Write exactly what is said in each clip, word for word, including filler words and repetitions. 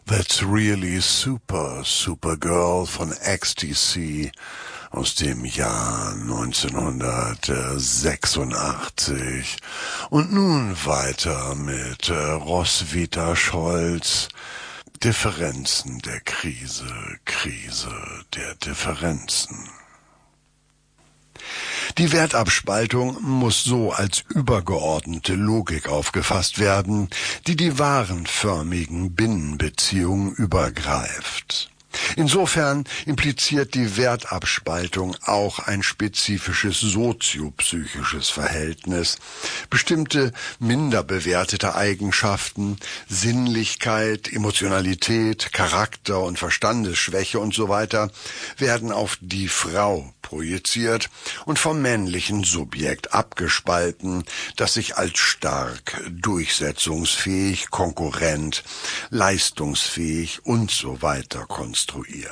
That's Really Super, Supergirl von X T C aus dem Jahr neunzehnhundertsechsundachtzig. Und nun weiter mit äh, Roswitha Scholz. Differenzen der Krise, Krise der Differenzen. Die Wertabspaltung muss so als übergeordnete Logik aufgefasst werden, die die warenförmigen Binnenbeziehungen übergreift. Insofern impliziert die Wertabspaltung auch ein spezifisches soziopsychisches Verhältnis. Bestimmte minder bewertete Eigenschaften, Sinnlichkeit, Emotionalität, Charakter- und Verstandesschwäche und so weiter werden auf die Frau projiziert und vom männlichen Subjekt abgespalten, das sich als stark, durchsetzungsfähig, konkurrent, leistungsfähig und so weiter konstruiert.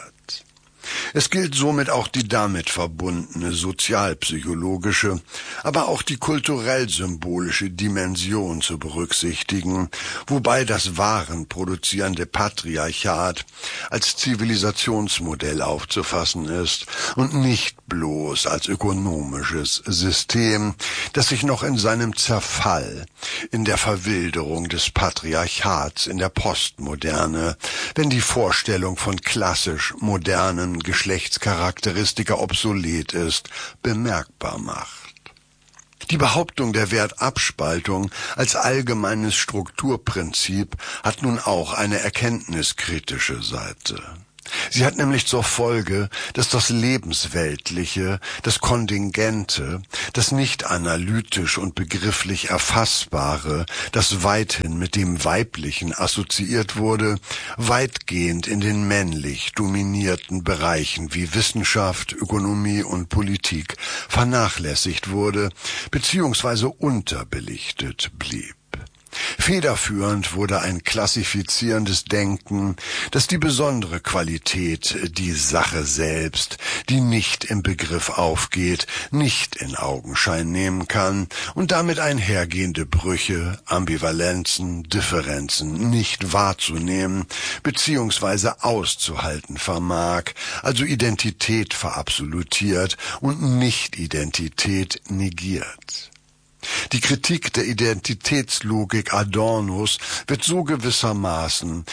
Es gilt somit auch die damit verbundene sozialpsychologische, aber auch die kulturell-symbolische Dimension zu berücksichtigen, wobei das warenproduzierende Patriarchat als Zivilisationsmodell aufzufassen ist und nicht bloß als ökonomisches System, das sich noch in seinem Zerfall, in der Verwilderung des Patriarchats in der Postmoderne, wenn die Vorstellung von klassisch modernen Geschlechtscharakteristika obsolet ist, bemerkbar macht. Die Behauptung der Wertabspaltung als allgemeines Strukturprinzip hat nun auch eine erkenntniskritische Seite. Sie hat nämlich zur Folge, dass das Lebensweltliche, das Kontingente, das nicht analytisch und begrifflich Erfassbare, das weithin mit dem Weiblichen assoziiert wurde, weitgehend in den männlich dominierten Bereichen wie Wissenschaft, Ökonomie und Politik vernachlässigt wurde bzw. unterbelichtet blieb. Federführend wurde ein klassifizierendes Denken, das die besondere Qualität, die Sache selbst, die nicht im Begriff aufgeht, nicht in Augenschein nehmen kann und damit einhergehende Brüche, Ambivalenzen, Differenzen nicht wahrzunehmen bzw. auszuhalten vermag, also Identität verabsolutiert und Nicht-Identität negiert. Die Kritik der Identitätslogik Adornos wird so gewissermaßen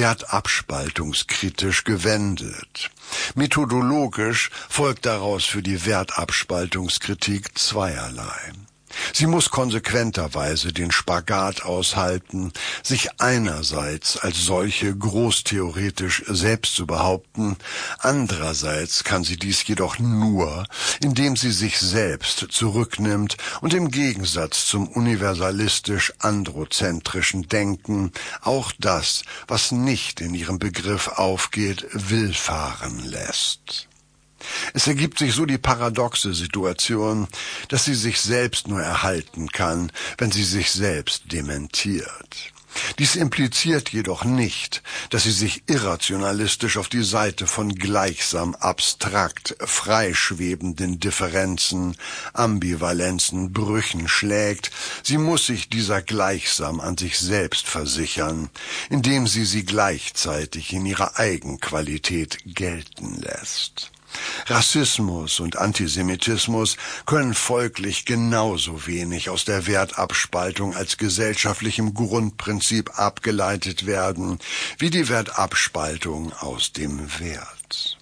wertabspaltungskritisch gewendet. Methodologisch folgt daraus für die Wertabspaltungskritik zweierlei. Sie muss konsequenterweise den Spagat aushalten, sich einerseits als solche großtheoretisch selbst zu behaupten, andererseits kann sie dies jedoch nur, indem sie sich selbst zurücknimmt und im Gegensatz zum universalistisch-androzentrischen Denken auch das, was nicht in ihrem Begriff aufgeht, willfahren lässt. Es ergibt sich so die paradoxe Situation, dass sie sich selbst nur erhalten kann, wenn sie sich selbst dementiert. Dies impliziert jedoch nicht, dass sie sich irrationalistisch auf die Seite von gleichsam abstrakt freischwebenden Differenzen, Ambivalenzen, Brüchen schlägt. Sie muss sich dieser gleichsam an sich selbst versichern, indem sie sie gleichzeitig in ihrer Eigenqualität gelten lässt. Rassismus und Antisemitismus können folglich genauso wenig aus der Wertabspaltung als gesellschaftlichem Grundprinzip abgeleitet werden, wie die Wertabspaltung aus dem Wert.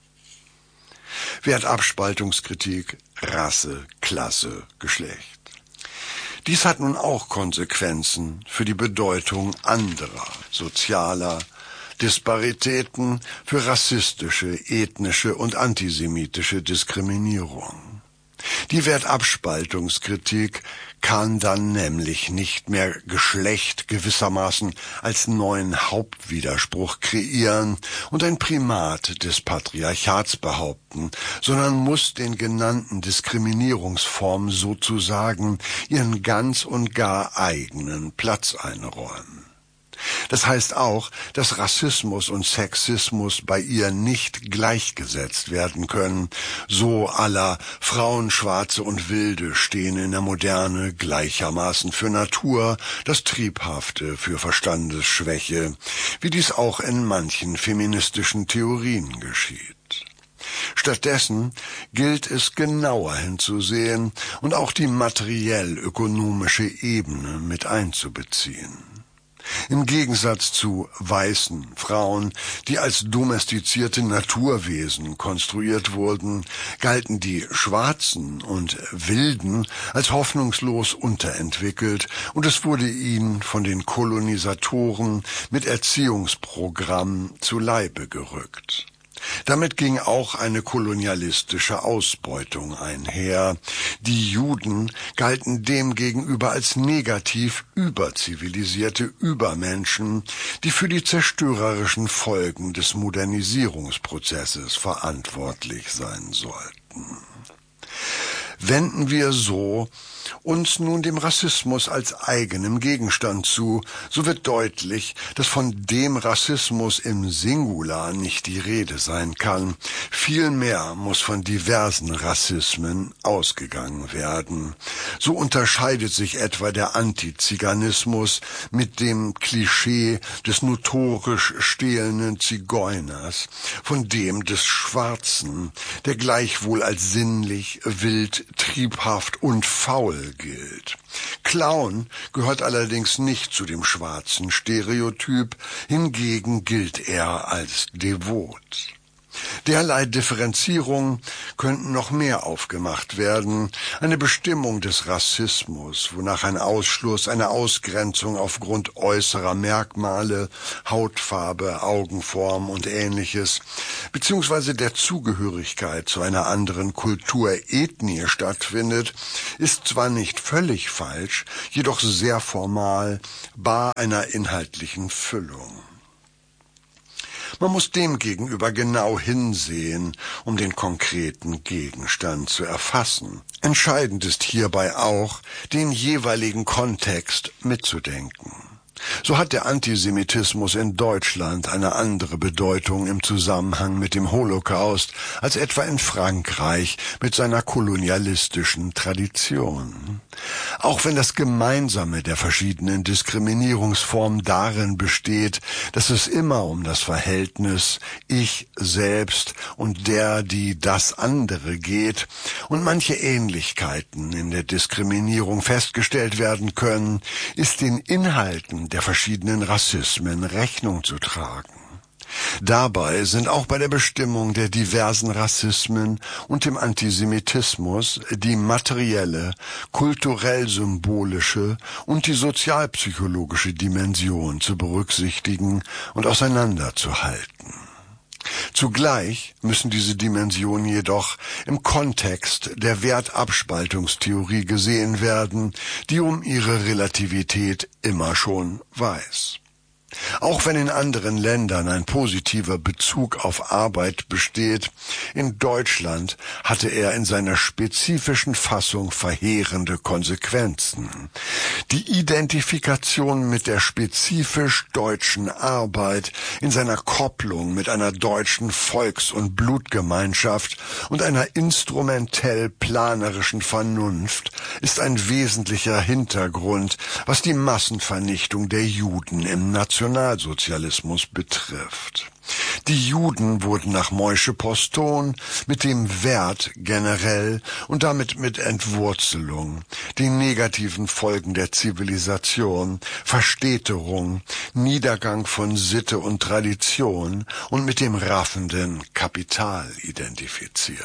Wertabspaltungskritik, Rasse, Klasse, Geschlecht. Dies hat nun auch Konsequenzen für die Bedeutung anderer, sozialer, Disparitäten, für rassistische, ethnische und antisemitische Diskriminierung. Die Wertabspaltungskritik kann dann nämlich nicht mehr Geschlecht gewissermaßen als neuen Hauptwiderspruch kreieren und ein Primat des Patriarchats behaupten, sondern muss den genannten Diskriminierungsformen sozusagen ihren ganz und gar eigenen Platz einräumen. Das heißt auch, dass Rassismus und Sexismus bei ihr nicht gleichgesetzt werden können. So à la Frauen, Schwarze und Wilde stehen in der Moderne gleichermaßen für Natur, das Triebhafte für Verstandesschwäche, wie dies auch in manchen feministischen Theorien geschieht. Stattdessen gilt es genauer hinzusehen und auch die materiell-ökonomische Ebene mit einzubeziehen. Im Gegensatz zu weißen Frauen, die als domestizierte Naturwesen konstruiert wurden, galten die Schwarzen und Wilden als hoffnungslos unterentwickelt und es wurde ihnen von den Kolonisatoren mit Erziehungsprogrammen zu Leibe gerückt. Damit ging auch eine kolonialistische Ausbeutung einher. Die Juden galten demgegenüber als negativ überzivilisierte Übermenschen, die für die zerstörerischen Folgen des Modernisierungsprozesses verantwortlich sein sollten. Wenden wir so uns nun dem Rassismus als eigenem Gegenstand zu, so wird deutlich, dass von dem Rassismus im Singular nicht die Rede sein kann. Vielmehr muss von diversen Rassismen ausgegangen werden. So unterscheidet sich etwa der Antiziganismus mit dem Klischee des notorisch stehlenden Zigeuners von dem des Schwarzen, der gleichwohl als sinnlich, wild, triebhaft und faul gilt. Clown gehört allerdings nicht zu dem schwarzen Stereotyp, hingegen gilt er als devot. Derlei Differenzierungen könnten noch mehr aufgemacht werden. Eine Bestimmung des Rassismus, wonach ein Ausschluss, eine Ausgrenzung aufgrund äußerer Merkmale, Hautfarbe, Augenform und Ähnliches, beziehungsweise der Zugehörigkeit zu einer anderen Kultur, Ethnie stattfindet, ist zwar nicht völlig falsch, jedoch sehr formal, bar einer inhaltlichen Füllung. Man muss demgegenüber genau hinsehen, um den konkreten Gegenstand zu erfassen. Entscheidend ist hierbei auch, den jeweiligen Kontext mitzudenken. So hat der Antisemitismus in Deutschland eine andere Bedeutung im Zusammenhang mit dem Holocaust als etwa in Frankreich mit seiner kolonialistischen Tradition. Auch wenn das Gemeinsame der verschiedenen Diskriminierungsformen darin besteht, dass es immer um das Verhältnis ich selbst und der, die, das andere geht und manche Ähnlichkeiten in der Diskriminierung festgestellt werden können, ist den Inhalten der verschiedenen Rassismen Rechnung zu tragen. Dabei sind auch bei der Bestimmung der diversen Rassismen und dem Antisemitismus die materielle, kulturell-symbolische und die sozialpsychologische Dimension zu berücksichtigen und auseinanderzuhalten. Zugleich müssen diese Dimensionen jedoch im Kontext der Wertabspaltungstheorie gesehen werden, die um ihre Relativität immer schon weiß. Auch wenn in anderen Ländern ein positiver Bezug auf Arbeit besteht, in Deutschland hatte er in seiner spezifischen Fassung verheerende Konsequenzen. Die Identifikation mit der spezifisch deutschen Arbeit in seiner Kopplung mit einer deutschen Volks- und Blutgemeinschaft und einer instrumentell-planerischen Vernunft ist ein wesentlicher Hintergrund, was die Massenvernichtung der Juden im Nationalsozialismus betrifft. Die Juden wurden nach Moische-Poston mit dem Wert generell und damit mit Entwurzelung, den negativen Folgen der Zivilisation, Verstädterung, Niedergang von Sitte und Tradition und mit dem raffenden Kapital identifiziert.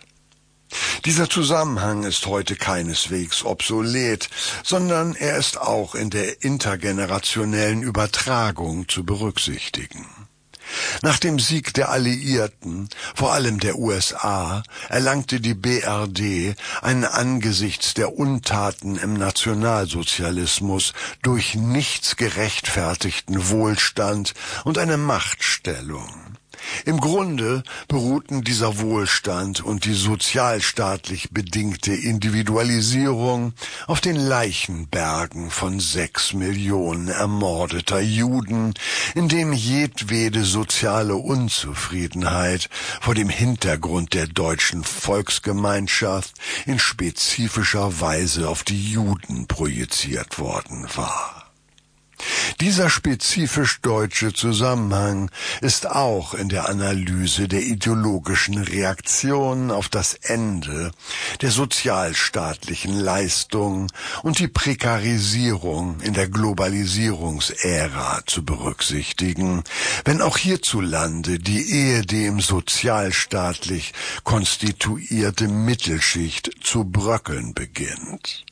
Dieser Zusammenhang ist heute keineswegs obsolet, sondern er ist auch in der intergenerationellen Übertragung zu berücksichtigen. Nach dem Sieg der Alliierten, vor allem der U S A, erlangte die B R D einen angesichts der Untaten im Nationalsozialismus durch nichts gerechtfertigten Wohlstand und eine Machtstellung. Im Grunde beruhten dieser Wohlstand und die sozialstaatlich bedingte Individualisierung auf den Leichenbergen von sechs Millionen ermordeter Juden, in dem jedwede soziale Unzufriedenheit vor dem Hintergrund der deutschen Volksgemeinschaft in spezifischer Weise auf die Juden projiziert worden war. Dieser spezifisch deutsche Zusammenhang ist auch in der Analyse der ideologischen Reaktion auf das Ende der sozialstaatlichen Leistung und die Prekarisierung in der Globalisierungsära zu berücksichtigen, wenn auch hierzulande die ehedem sozialstaatlich konstituierte Mittelschicht zu bröckeln beginnt.